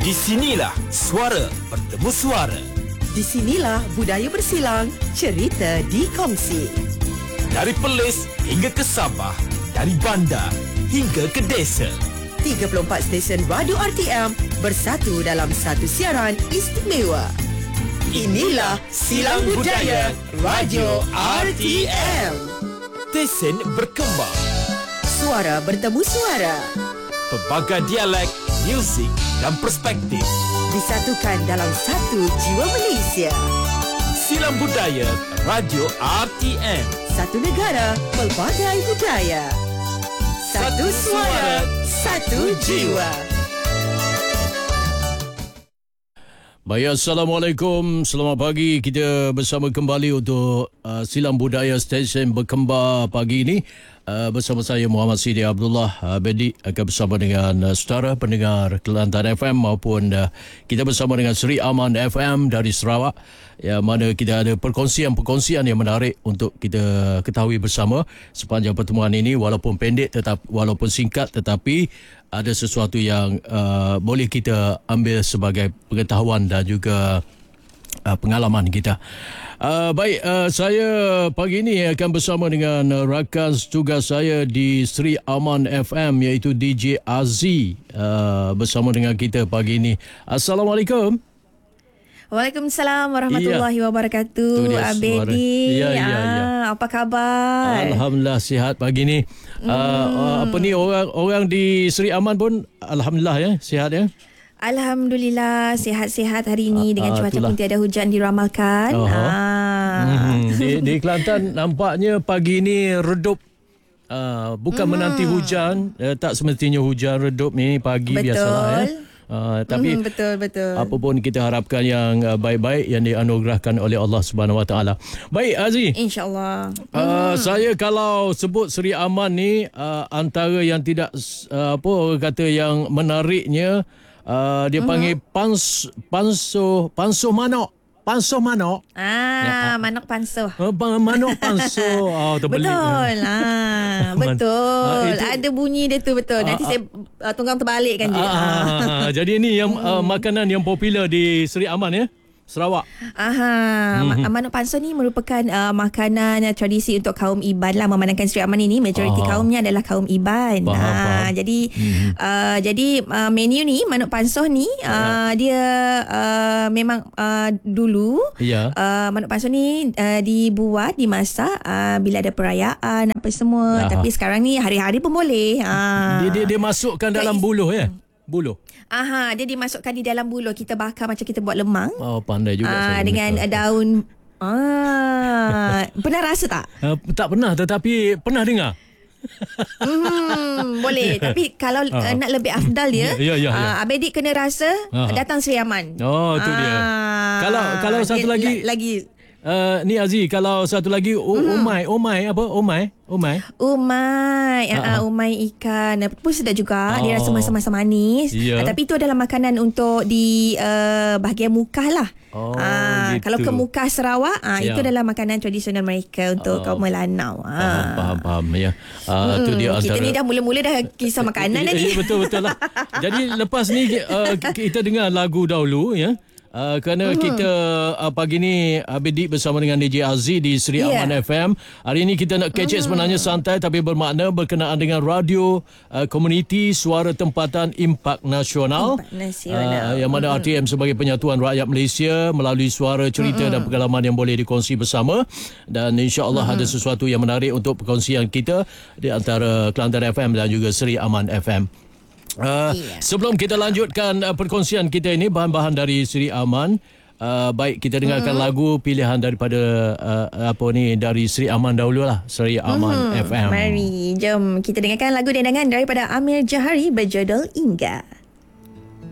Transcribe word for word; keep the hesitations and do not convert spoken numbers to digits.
Di sinilah suara bertemu suara. Di sinilah budaya bersilang, cerita dikongsi. Dari Perlis hingga ke Sabah, dari bandar hingga ke desa. tiga puluh empat stesen radio R T M bersatu dalam satu siaran istimewa. Inilah Silang Budaya Radio R T M. Stesen berkembang. Suara bertemu suara. Pelbagai dialek, muzik dan perspektif Disatukan dalam satu jiwa Malaysia. Silang Budaya Radio R T M. Satu negara, pelbagai budaya. Satu suara, satu jiwa. Baik, Assalamualaikum. Selamat pagi. Kita bersama kembali untuk uh, Silang Budaya Stesen Berkembar pagi ini. Uh, bersama saya Muhammad Sidi Abdullah uh, Bedi akan bersama dengan uh, saudara pendengar Kelantan F M maupun uh, kita bersama dengan Seri Aman F M dari Sarawak, yang mana kita ada perkongsian-perkongsian yang menarik untuk kita ketahui bersama sepanjang pertemuan ini, walaupun pendek tetap walaupun singkat, tetapi ada sesuatu yang uh, boleh kita ambil sebagai pengetahuan dan juga uh, pengalaman kita. Uh, baik, uh, saya pagi ini akan bersama dengan uh, rakan tugas saya di Seri Aman F M, iaitu D J Aziz, uh, bersama dengan kita pagi ini. Assalamualaikum. Waalaikumsalam warahmatullahi ya. wabarakatuh. Abedi, ya, ya, ya. Apa khabar? Alhamdulillah sihat pagi ni. Hmm. Uh, apa ni orang orang di Seri Aman pun alhamdulillah ya, sihat ya. Alhamdulillah sihat-sihat hari ini dengan uh, cuaca itulah. Pun tiada hujan diramalkan. Uh-huh. Ah. Hmm. Di, di Kelantan nampaknya pagi ini redup. Uh, bukan mm-hmm. menanti hujan, uh, tak semestinya hujan, redup ni pagi. Betul. Biasalah ya. Uh, tapi mm, betul betul. Apa pun kita harapkan yang uh, baik-baik yang dianugerahkan oleh Allah Subhanahu Wa Taala. Baik Aziz. Insya-Allah. Uh, mm. Saya kalau sebut Seri Aman ni uh, antara yang tidak uh, apa orang kata yang menariknya, uh, dia mm-hmm. panggil pans pansuh pansuh manok. Pansuh manok. Ah, ya, manok pansuh. Uh, manok pansuh. Oh, terbeli. Betul. Ah, betul. Ah, itu, ada bunyi dia tu betul. Nanti ah, saya uh, tunggang terbalikkan je. Ah, ah. Jadi ini yang uh, makanan yang popular di Seri Aman ya. Sarawak. Aha, mm-hmm. manok pansuh ni merupakan uh, makanan uh, tradisi untuk kaum Iban lah. Memandangkan Seri Aman ini majoriti Aha. kaumnya adalah kaum Iban. Faham, ha, faham. Jadi mm-hmm. uh, jadi uh, menu ni manok pansuh ni uh, dia uh, memang uh, dulu yeah. uh, manok pansuh ni uh, dibuat dimasak uh, bila ada perayaan apa semua. Aha. Tapi sekarang ni hari-hari pun boleh. Uh. Dia, dia dia masukkan dalam buluh ya. Buluh. Aha, dia dimasukkan di dalam buluh. Kita bakar macam kita buat lemang. Oh, pandai juga. Ah, dengan uh, daun. Ah, pernah rasa tak? Uh, tak pernah, tetapi pernah dengar. Hmm, boleh. Tapi kalau uh, uh, nak lebih afdal dia, ya, ya, ya, ya. Uh, Abedi kena rasa uh, datang Seri Aman. Oh, tu ah, dia. Kalau kalau satu dia, lagi lagi Uh, ni Aziz, kalau satu lagi uh, mm-hmm. umai, umai apa? Umai, umai. Umai, uh-huh. uh, umai ikan. Pun sedap juga. Oh. Dia rasa masam-masam manis. Yeah. Uh, tapi itu adalah makanan untuk di uh, bahagian mukah lah. Oh, uh, gitu. Kalau ke mukah Sarawak, uh, yeah. itu adalah makanan tradisional mereka untuk oh. kaum Melanau. Uh. Faham, faham, faham ya. Uh, hmm, dia kita antara... ni dah mula-mula dah kisah makanan tadi. Ya, betul betul lah. Jadi lepas ni uh, kita dengar lagu dahulu ya. Uh, kerana uh-huh. kita uh, pagi ni Abedi bersama dengan D J Aziz di Seri yeah. Aman F M. Hari ini kita nak catch uh-huh. sebenarnya santai tapi bermakna berkenaan dengan radio uh, komuniti suara tempatan impak nasional. Impak nasional. Uh, yang mana uh-huh. R T M sebagai penyatuan rakyat Malaysia melalui suara, cerita uh-huh. dan pengalaman yang boleh dikongsi bersama. Dan insya-Allah uh-huh. ada sesuatu yang menarik untuk perkongsian kita di antara Kelantan F M dan juga Seri Aman F M. Uh, yeah. Sebelum kita lanjutkan uh, perkongsian kita ini, bahan-bahan dari Seri Aman, uh, baik kita dengarkan mm-hmm. lagu pilihan daripada uh, apa ni dari Seri Aman dahululah, Seri Aman mm-hmm. F M. Mari jom kita dengarkan lagu dendangan daripada Amir Jahari berjudul Inga.